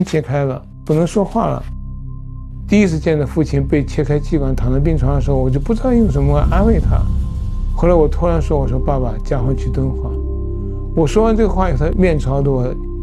切开了，不能说话了。第一次见到父亲被切开气管躺在病床的时候，我就不知道用什么安慰他。后来我突然说：“我说爸爸，家回去敦煌。”我说完这个话以后，他面朝着我